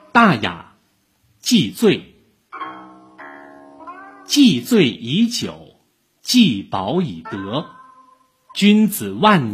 大雅，既醉。既醉以酒，既饱以德。君子万